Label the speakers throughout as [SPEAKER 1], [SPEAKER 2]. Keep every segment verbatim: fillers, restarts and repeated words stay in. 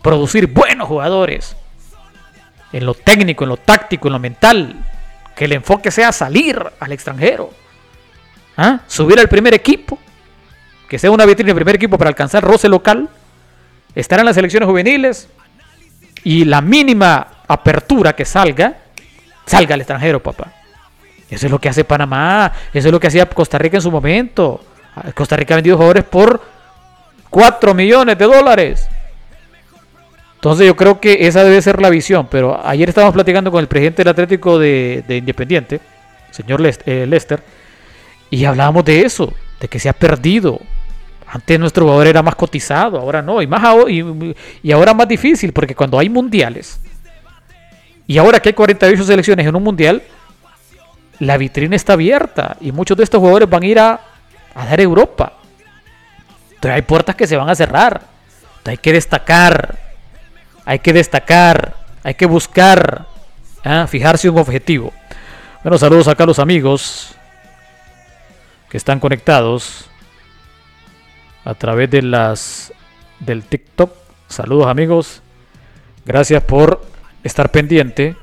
[SPEAKER 1] producir buenos jugadores. En lo técnico, en lo táctico, en lo mental. Que el enfoque sea salir al extranjero. ¿Ah? Subir al primer equipo. Que sea una vitrina del primer equipo para alcanzar roce local. Estar en las selecciones juveniles. Y la mínima apertura que salga, salga al extranjero, papá. Eso es lo que hace Panamá. Eso es lo que hacía Costa Rica en su momento. Costa Rica ha vendido jugadores por cuatro millones de dólares. Entonces yo creo que esa debe ser la visión. Pero ayer estábamos platicando con el presidente del Atlético de, de Independiente, señor Lester, y hablábamos de eso, de que se ha perdido. Antes nuestro jugador era más cotizado, ahora no, y, más ahora, y, y ahora más difícil, porque cuando hay mundiales, y ahora que hay cuarenta y ocho selecciones en un mundial, la vitrina está abierta, y muchos de estos jugadores van a ir a, a dar Europa. Entonces hay puertas que se van a cerrar. Entonces hay que destacar, hay que destacar, hay que buscar, ¿eh? Fijarse un objetivo. Bueno, saludos acá a los amigos que están conectados a través de las del TikTok. Saludos amigos, gracias por estar pendiente.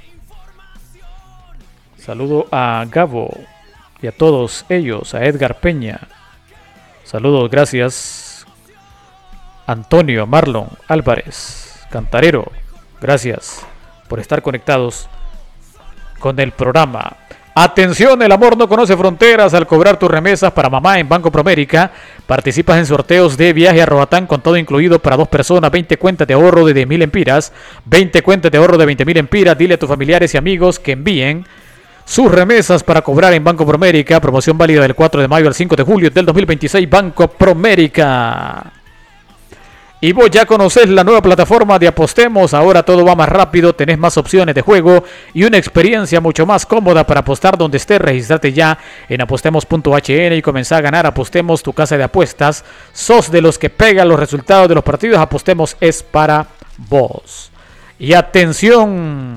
[SPEAKER 1] Saludo a Gabo y a todos ellos, a Edgar Peña. Saludos, gracias. Antonio, Marlon, Álvarez, Cantarero, gracias por estar conectados con el programa. Atención, el amor no conoce fronteras. Al cobrar tus remesas para mamá en Banco Promérica, participas en sorteos de viaje a Roatán con todo incluido para dos personas, veinte cuentas de ahorro de diez mil empiras, veinte cuentas de ahorro de veinte mil empiras. Dile a tus familiares y amigos que envíen sus remesas para cobrar en Banco Promérica. Promoción válida del cuatro de mayo al cinco de julio del dos mil veintiséis. Banco Promérica. Y vos ya conocés la nueva plataforma de Apostemos. Ahora todo va más rápido, tenés más opciones de juego y una experiencia mucho más cómoda para apostar donde estés. Registrate ya en apostemos punto h n y comenzá a ganar. Apostemos, tu casa de apuestas. ¿Sos de los que pegan los resultados de los partidos? Apostemos es para vos. Y atención,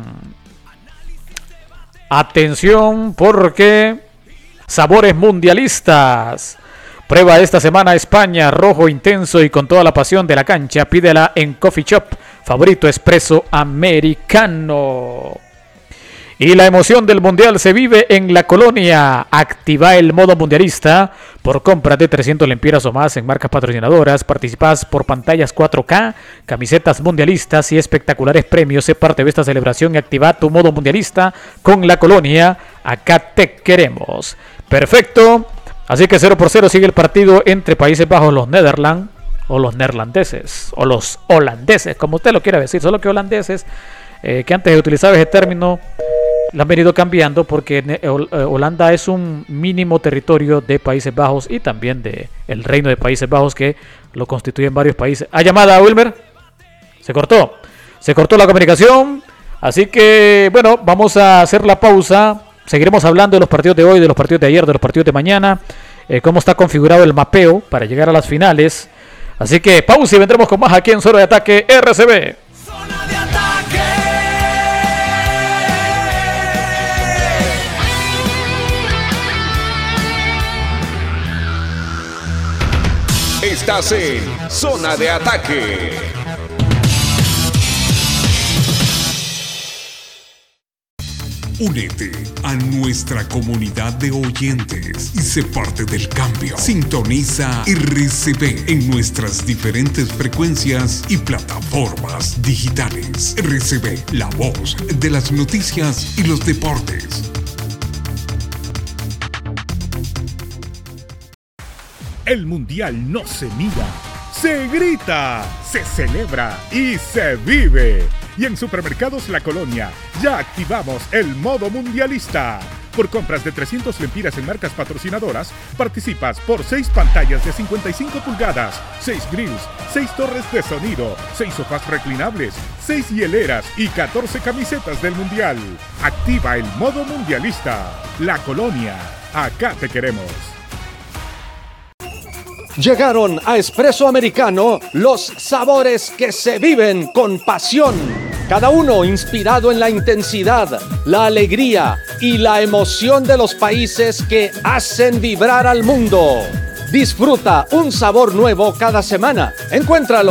[SPEAKER 1] atención, porque sabores mundialistas. Prueba esta semana España, rojo intenso y con toda la pasión de la cancha. Pídela en Coffee Shop, favorito expreso americano. Y la emoción del mundial se vive en la Colonia. Activa el modo mundialista. Por compra de trescientas lempiras o más en marcas patrocinadoras, participas por pantallas cuatro K, camisetas mundialistas y espectaculares premios. Sé parte de esta celebración y activa tu modo mundialista con la Colonia. Acá te queremos. Perfecto. Así que cero por cero sigue el partido entre Países Bajos, los Netherlands, o los neerlandeses, o los holandeses, como usted lo quiera decir. Solo que holandeses, eh, que antes de utilizar ese término, lo han venido cambiando porque Holanda es un mínimo territorio de Países Bajos y también de el Reino de Países Bajos, que lo constituyen varios países. ¿Hay llamada, Wilmer? Se cortó. Se cortó la comunicación. Así que, bueno, vamos a hacer la pausa. Seguiremos hablando de los partidos de hoy, de los partidos de ayer, de los partidos de mañana, eh, cómo está configurado el mapeo para llegar a las finales. Así que pausa y vendremos con más aquí en Zona de Ataque R C B. Zona de Ataque.
[SPEAKER 2] Estás en Zona de Ataque. Únete a nuestra comunidad de oyentes y sé parte del cambio. Sintoniza R C B en nuestras diferentes frecuencias y plataformas digitales. R C B, la voz de las noticias y los deportes.
[SPEAKER 3] El mundial no se mira, se grita, se celebra y se vive. Y en Supermercados La Colonia ya activamos el modo mundialista. Por compras de trescientas lempiras en marcas patrocinadoras, participas por seis pantallas de cincuenta y cinco pulgadas, seis grills, seis torres de sonido, seis sofás reclinables, seis hieleras y catorce camisetas del mundial. Activa el modo mundialista. La Colonia, acá te queremos.
[SPEAKER 4] Llegaron a Espresso Americano los sabores que se viven con pasión. Cada uno inspirado en la intensidad, la alegría y la emoción de los países que hacen vibrar al mundo. Disfruta un sabor nuevo cada semana. Encuéntralo